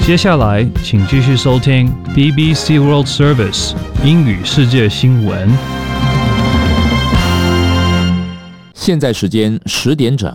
接下来，请继续收听 BBC World Service 英语世界新闻。 现在时间10点整。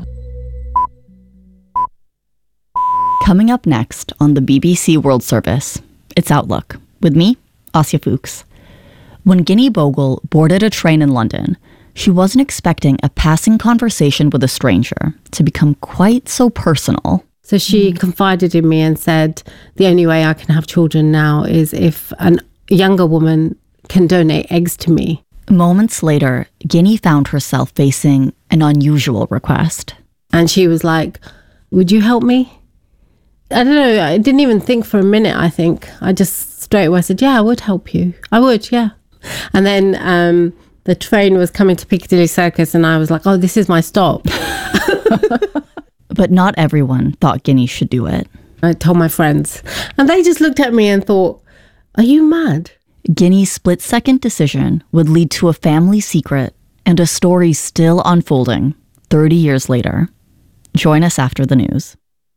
Coming up next on the BBC World Service, it's Outlook, with me, Asya Fuchs. When Guinea Bogle boarded a train in London, she wasn't expecting a passing conversation with a stranger to become quite so personal. So she confided in me and said, the only way I can have children now is if a younger woman can donate eggs to me. Moments later, Guinea found herself facing an unusual request. And she was like, would you help me? I don't know, I didn't even think for a minute, I think. I just straight away said, yeah, I would help you. I would, yeah. And then the train was coming to Piccadilly Circus and I was like, oh, this is my stop. But not everyone thought Guinea should do it. I told my friends and they just looked at me and thought, are you mad? Guinea's split-second decision would lead to a family secret and a story still unfolding 30 years later. Join us after the news.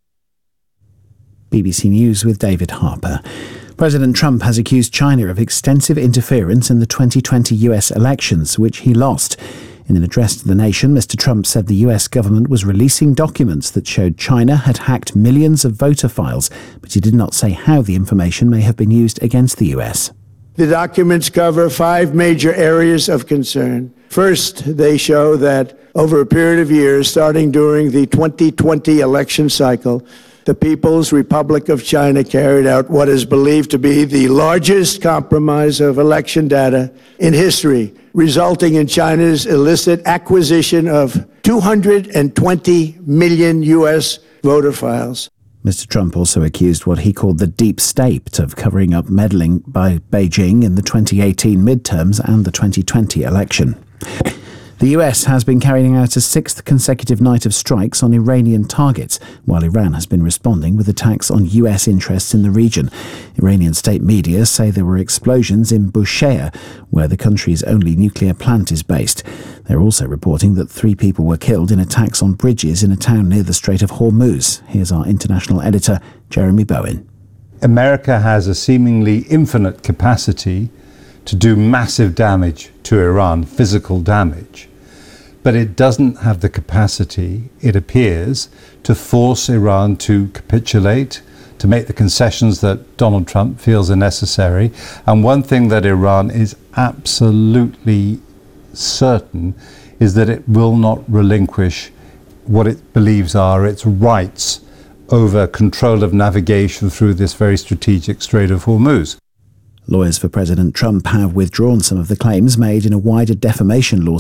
BBC News with David Harper. President Trump has accused China of extensive interference in the 2020 US elections, which he lost. In an address to the nation, Mr. Trump said the US government was releasing documents that showed China had hacked millions of voter files, but he did not say how the information may have been used against the US. The documents cover 5 major areas of concern. First, they show that over a period of years, starting during the 2020 election cycle, the People's Republic of China carried out what is believed to be the largest compromise of election data in history, resulting in China's illicit acquisition of 220 million U.S. voter files. Mr. Trump also accused what he called the deep state of covering up meddling by Beijing in the 2018 midterms and the 2020 election. The US has been carrying out a 6th consecutive night of strikes on Iranian targets, while Iran has been responding with attacks on US interests in the region. Iranian state media say there were explosions in Bushehr, where the country's only nuclear plant is based. They're also reporting that 3 people were killed in attacks on bridges in a town near the Strait of Hormuz. Here's our international editor, Jeremy Bowen. America has a seemingly infinite capacity to do massive damage to Iran, physical damage. But it doesn't have the capacity, it appears, to force Iran to capitulate, to make the concessions that Donald Trump feels are necessary. And one thing that Iran is absolutely certain is that it will not relinquish what it believes are its rights over control of navigation through this very strategic Strait of Hormuz. Lawyers for President Trump have withdrawn some of the claims made in a wider defamation lawsuit